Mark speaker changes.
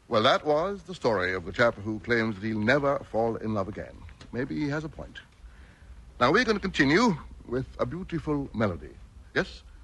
Speaker 1: Well, that was the story of the chap who claims that he'll never fall in love again. Maybe he has a point. Now, we're going to continue with a beautiful melody. Yes?